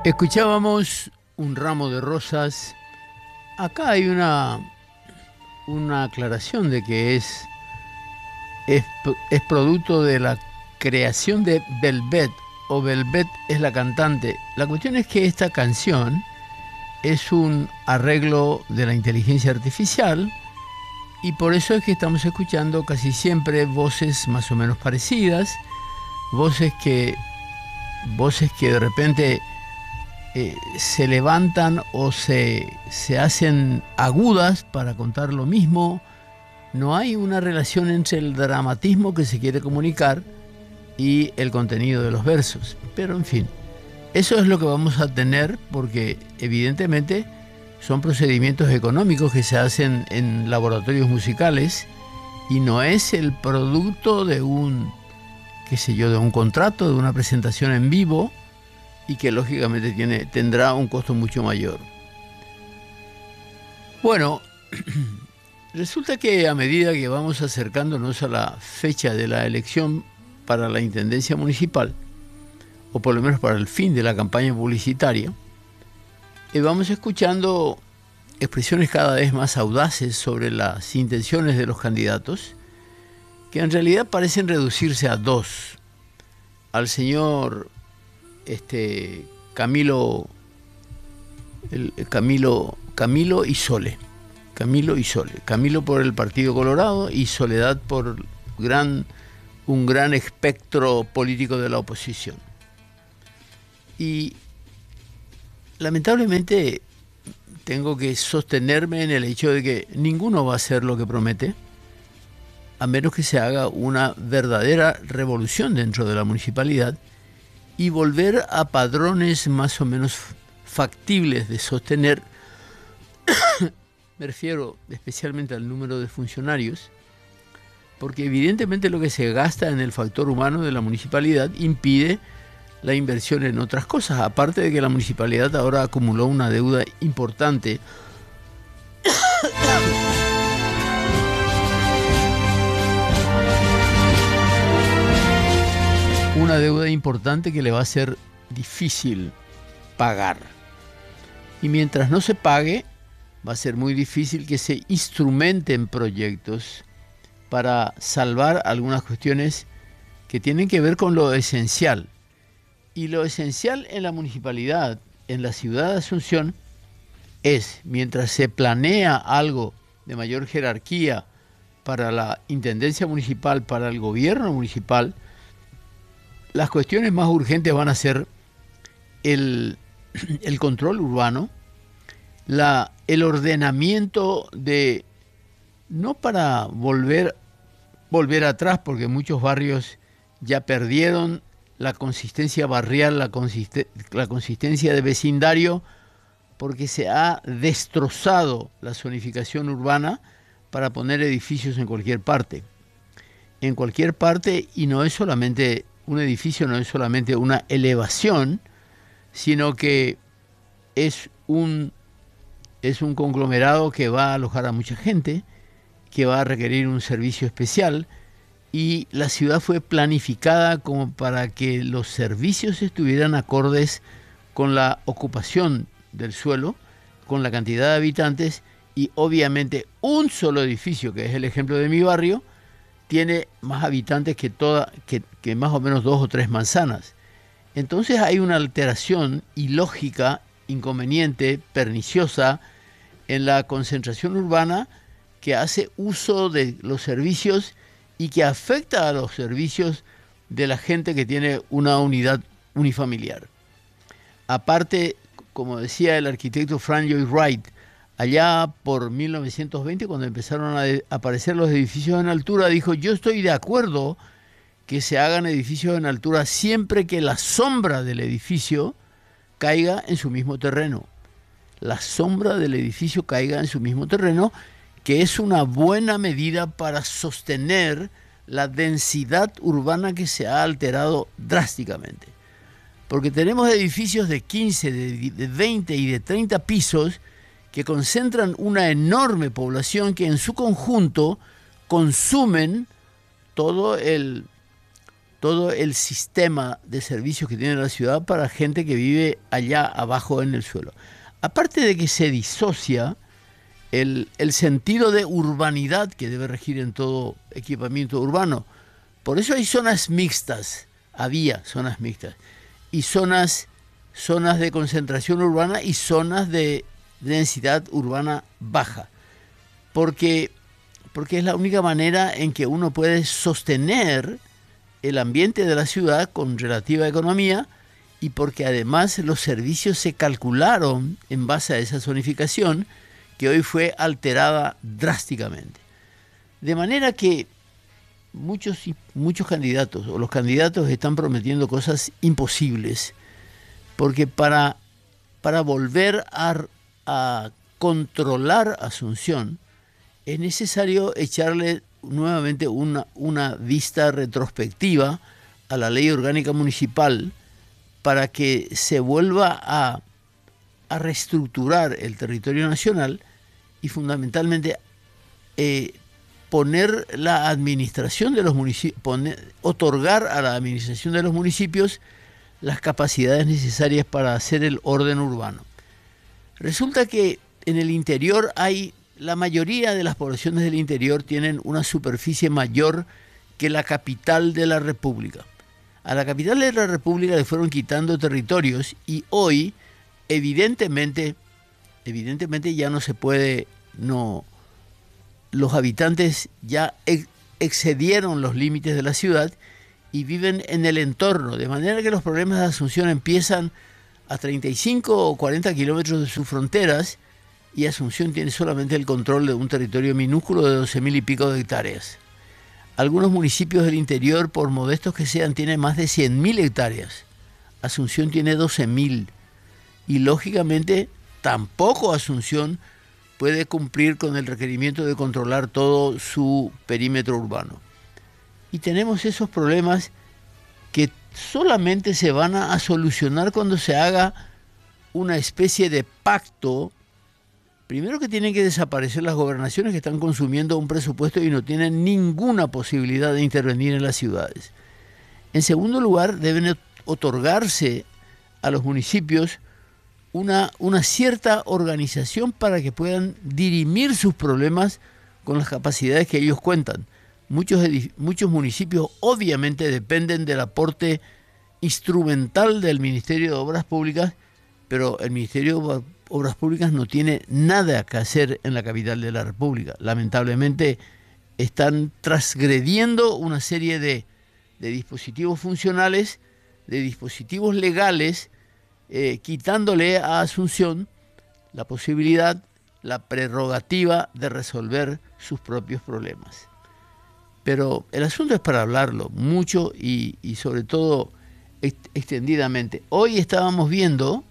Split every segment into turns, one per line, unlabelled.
Escuchábamos Un ramo de rosas. Acá hay una aclaración de que es producto de la creación de Velvet, o Velvet es la cantante. La cuestión es que esta canción es un arreglo de la inteligencia artificial y por eso es que estamos escuchando casi siempre voces más o menos parecidas, voces que de repente se levantan o se hacen agudas para contar lo mismo. No hay una relación entre el dramatismo que se quiere comunicar y el contenido de los versos. Pero en fin, eso es lo que vamos a tener porque evidentemente son procedimientos económicos que se hacen en laboratorios musicales y no es el producto de un contrato, de una presentación en vivo, y que lógicamente tendrá un costo mucho mayor. Bueno, resulta que a medida que vamos acercándonos a la fecha de la elección para la intendencia municipal, o por lo menos para el fin de la campaña publicitaria, vamos escuchando expresiones cada vez más audaces sobre las intenciones de los candidatos, que en realidad parecen reducirse a dos: al señor Camilo y Sole. Camilo por el Partido Colorado y Soledad por un gran espectro político de la oposición. Y lamentablemente tengo que sostenerme en el hecho de que ninguno va a hacer lo que promete, a menos que se haga una verdadera revolución dentro de la municipalidad y volver a padrones más o menos factibles de sostener. Me refiero especialmente al número de funcionarios, porque evidentemente lo que se gasta en el factor humano de la municipalidad impide la inversión en otras cosas, aparte de que la municipalidad ahora acumuló una deuda importante que le va a ser difícil pagar. Y mientras no se pague, va a ser muy difícil que se instrumenten proyectos para salvar algunas cuestiones que tienen que ver con lo esencial. Y lo esencial en la municipalidad, en la ciudad de Asunción, es, mientras se planea algo de mayor jerarquía para la intendencia municipal, para el gobierno municipal, las cuestiones más urgentes van a ser el control urbano, el ordenamiento de, no para volver atrás, porque muchos barrios ya perdieron la consistencia barrial, la consistencia de vecindario, porque se ha destrozado la zonificación urbana para poner edificios en cualquier parte. En cualquier parte, y no es solamente un edificio, no es solamente una elevación, sino que es un conglomerado que va a alojar a mucha gente, que va a requerir un servicio especial, y la ciudad fue planificada como para que los servicios estuvieran acordes con la ocupación del suelo, con la cantidad de habitantes, y obviamente un solo edificio, que es el ejemplo de mi barrio, tiene más habitantes que más o menos 2 o 3 manzanas. Entonces hay una alteración ilógica, inconveniente, perniciosa en la concentración urbana, que hace uso de los servicios y que afecta a los servicios de la gente que tiene una unidad unifamiliar. Aparte, como decía el arquitecto Frank Lloyd Wright, allá por 1920, cuando empezaron a aparecer los edificios en altura, dijo: yo estoy de acuerdo que se hagan edificios en altura siempre que la sombra del edificio caiga en su mismo terreno. La sombra del edificio caiga en su mismo terreno, que es una buena medida para sostener la densidad urbana que se ha alterado drásticamente. Porque tenemos edificios de 15, de 20 y de 30 pisos que concentran una enorme población que en su conjunto consumen todo el todo el sistema de servicios que tiene la ciudad para gente que vive allá abajo en el suelo. Aparte de que se disocia el sentido de urbanidad que debe regir en todo equipamiento urbano. Por eso hay zonas mixtas, había zonas mixtas, y zonas de concentración urbana y zonas de densidad urbana baja. Porque es la única manera en que uno puede sostener el ambiente de la ciudad con relativa economía, y porque además los servicios se calcularon en base a esa zonificación que hoy fue alterada drásticamente. De manera que muchos candidatos, o los candidatos, están prometiendo cosas imposibles, porque para volver a controlar Asunción es necesario echarle nuevamente una vista retrospectiva a la ley orgánica municipal para que se vuelva a reestructurar el territorio nacional y fundamentalmente poner la administración de los municipios, otorgar a la administración de los municipios las capacidades necesarias para hacer el orden urbano. Resulta que en el interior la mayoría de las poblaciones del interior tienen una superficie mayor que la capital de la República. A la capital de la República le fueron quitando territorios y hoy, evidentemente ya no se puede, los habitantes ya excedieron los límites de la ciudad y viven en el entorno, de manera que los problemas de Asunción empiezan a 35 o 40 kilómetros de sus fronteras, y Asunción tiene solamente el control de un territorio minúsculo de 12.000 y pico de hectáreas. Algunos municipios del interior, por modestos que sean, tienen más de 100.000 hectáreas. Asunción tiene 12.000. Y lógicamente tampoco Asunción puede cumplir con el requerimiento de controlar todo su perímetro urbano. Y tenemos esos problemas que solamente se van a solucionar cuando se haga una especie de pacto. Primero, que tienen que desaparecer las gobernaciones, que están consumiendo un presupuesto y no tienen ninguna posibilidad de intervenir en las ciudades. En segundo lugar, deben otorgarse a los municipios una cierta organización para que puedan dirimir sus problemas con las capacidades que ellos cuentan. Muchos municipios obviamente dependen del aporte instrumental del Ministerio de Obras Públicas, pero el Ministerio de Obras Públicas no tiene nada que hacer en la capital de la República. Lamentablemente están transgrediendo una serie de dispositivos funcionales, de dispositivos legales, quitándole a Asunción la posibilidad, la prerrogativa de resolver sus propios problemas. Pero el asunto es para hablarlo mucho y sobre todo extendidamente. Hoy estábamos viendo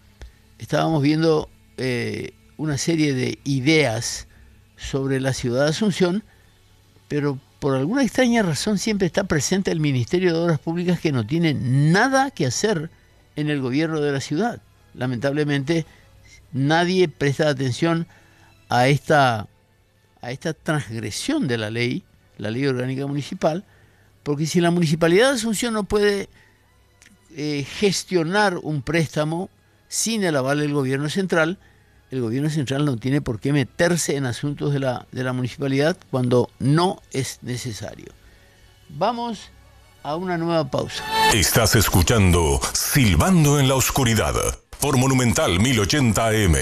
una serie de ideas sobre la ciudad de Asunción, pero por alguna extraña razón siempre está presente el Ministerio de Obras Públicas, que no tiene nada que hacer en el gobierno de la ciudad. Lamentablemente nadie presta atención a esta transgresión de la ley orgánica municipal, porque si la Municipalidad de Asunción no puede gestionar un préstamo sin el aval del gobierno central, el gobierno central no tiene por qué meterse en asuntos de la municipalidad cuando no es necesario. Vamos a una nueva pausa.
Estás escuchando Silbando en la Oscuridad por Monumental 1080 AM.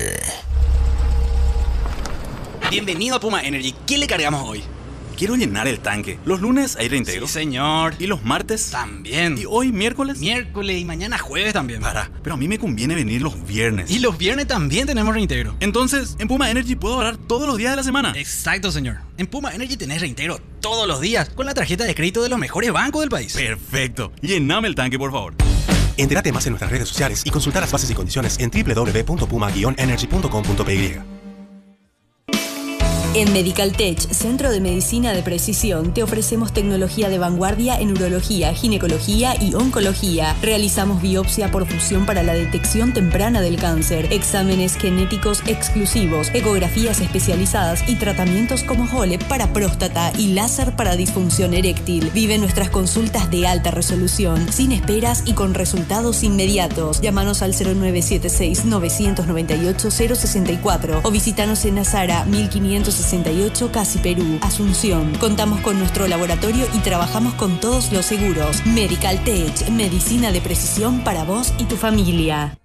Bienvenido a Puma Energy. ¿Qué le cargamos hoy?
Quiero llenar el tanque. Los lunes hay reintegro.
Sí, señor.
¿Y los martes?
También.
¿Y hoy miércoles?
Miércoles y mañana jueves también.
Pero a mí me conviene venir los viernes.
Y los viernes también tenemos reintegro.
Entonces, en Puma Energy puedo ahorrar todos los días de la semana.
Exacto, señor. En Puma Energy tenés reintegro todos los días con la tarjeta de crédito de los mejores bancos del país.
Perfecto. Llename el tanque, por favor.
Entérate más en nuestras redes sociales y consulta las bases y condiciones en www.puma-energy.com.py.
En Medical Tech, Centro de Medicina de Precisión, te ofrecemos tecnología de vanguardia en urología, ginecología y oncología. Realizamos biopsia por fusión para la detección temprana del cáncer, exámenes genéticos exclusivos, ecografías especializadas y tratamientos como HOLEP para próstata y láser para disfunción eréctil. Vive nuestras consultas de alta resolución, sin esperas y con resultados inmediatos. Llámanos al 0976-998-064 o visítanos en Azara 1568 Casi Perú, Asunción. Contamos con nuestro laboratorio y trabajamos con todos los seguros. Medical Tech, medicina de precisión para vos y tu familia.